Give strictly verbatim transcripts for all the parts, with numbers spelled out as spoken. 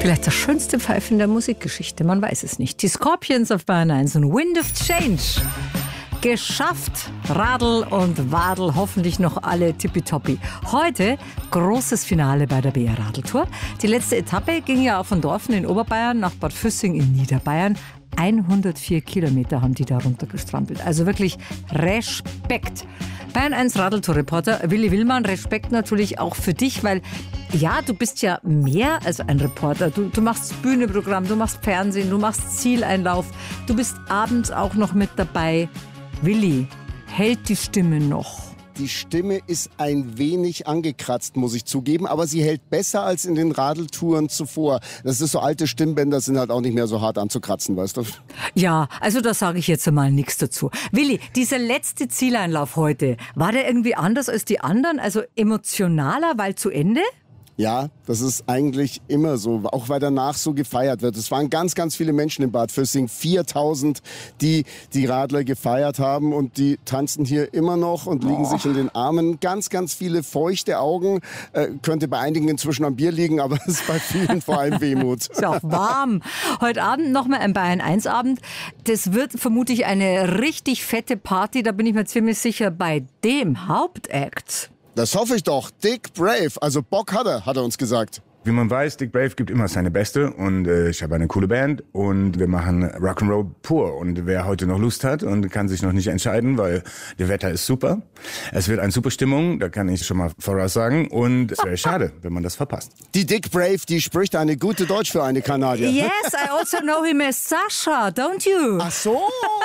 Vielleicht das schönste Pfeifen der Musikgeschichte, man weiß es nicht. Die Scorpions auf Bayern eins und Wind of Change. Geschafft, Radl und Wadl, hoffentlich noch alle tippitoppi. Heute großes Finale bei der B R-Radeltour. Die letzte Etappe ging ja von Dorfen in Oberbayern nach Bad Füssing in Niederbayern. hundertvier Kilometer haben die da runtergestrampelt. Also wirklich Respekt. Bayern eins Radeltour-Reporter Willi Willmann, Respekt natürlich auch für dich, weil ja, du bist ja mehr als ein Reporter. Du, du machst Bühnenprogramm, du machst Fernsehen, du machst Zieleinlauf, du bist abends auch noch mit dabei. Willi, hält die Stimme noch? Die Stimme ist ein wenig angekratzt, muss ich zugeben, aber sie hält besser als in den Radeltouren zuvor. Das ist so, alte Stimmbänder sind halt auch nicht mehr so hart anzukratzen, weißt du? Ja, also da sage ich jetzt mal nichts dazu. Willi, dieser letzte Zieleinlauf heute, war der irgendwie anders als die anderen? Also emotionaler, weil zu Ende? Ja, das ist eigentlich immer so, auch weil danach so gefeiert wird. Es waren ganz, ganz viele Menschen in Bad Füssing, viertausend, die die Radler gefeiert haben und die tanzen hier immer noch und liegen oh. sich in den Armen. Ganz, ganz viele feuchte Augen, äh, könnte bei einigen inzwischen am Bier liegen, aber es ist bei vielen vor allem Wehmut. Ist ja auch warm. Heute Abend nochmal ein Bayern eins Abend. Das wird vermutlich eine richtig fette Party, da bin ich mir ziemlich sicher, bei dem Hauptakt. Das hoffe ich doch. Dick Brave, also Bock hat er, hat er uns gesagt. Wie man weiß, Dick Brave gibt immer seine Beste und äh, ich habe eine coole Band und wir machen Rock'n'Roll pur. Und wer heute noch Lust hat und kann sich noch nicht entscheiden, weil das Wetter ist super. Es wird eine super Stimmung, da kann ich schon mal voraussagen. Und es wäre schade, wenn man das verpasst. Die Dick Brave, die spricht eine gute Deutsch für eine Kanadier. Yes, I also know him as Sascha, don't you? Ach so,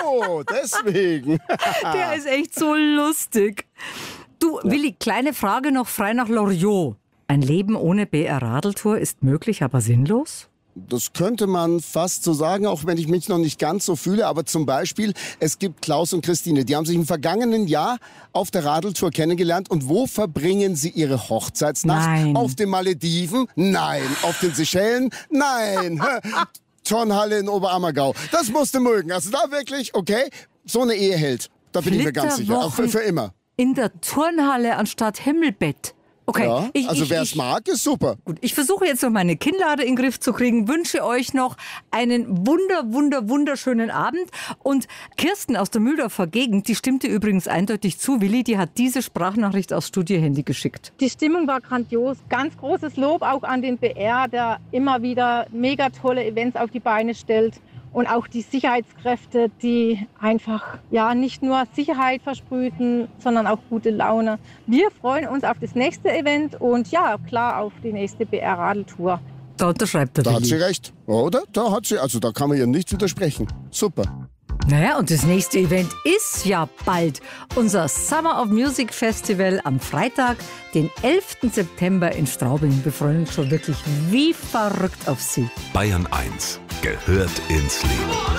deswegen. Der ist echt so lustig. Du, Willi, kleine Frage noch frei nach Loriot. Ein Leben ohne B R-Radeltour ist möglich, aber sinnlos? Das könnte man fast so sagen, auch wenn ich mich noch nicht ganz so fühle. Aber zum Beispiel, es gibt Klaus und Christine. Die haben sich im vergangenen Jahr auf der Radeltour kennengelernt. Und wo verbringen sie ihre Hochzeitsnacht? Nein. Auf den Malediven? Nein. Auf den Seychellen? Nein. Turnhalle in Oberammergau. Das musst du mögen. Also da wirklich, okay, so eine Ehe hält. Da bin ich mir ganz sicher. Auch für, für immer. In der Turnhalle anstatt Himmelbett. Okay, ja, ich, also wer es ich, mag, ist super. Gut, ich versuche jetzt noch meine Kinnlade in den Griff zu kriegen, wünsche euch noch einen wunder, wunder, wunderschönen Abend. Und Kirsten aus der Mühldorfer Gegend, die stimmte übrigens eindeutig zu, Willi, die hat diese Sprachnachricht aufs Studiohandy geschickt. Die Stimmung war grandios. Ganz großes Lob auch an den B R, der immer wieder mega tolle Events auf die Beine stellt. Und auch die Sicherheitskräfte, die einfach ja nicht nur Sicherheit versprühen, sondern auch gute Laune. Wir freuen uns auf das nächste Event und ja, klar auf die nächste B R-Radeltour. Da unterschreibt er. Da hat sie recht, oder? Da hat sie, also da kann man ihr nicht widersprechen. Super. Naja, und das nächste Event ist ja bald. Unser Summer of Music Festival am Freitag, den elften September in Straubing. Wir freuen uns schon wirklich wie verrückt auf Sie. Bayern eins gehört ins Leben.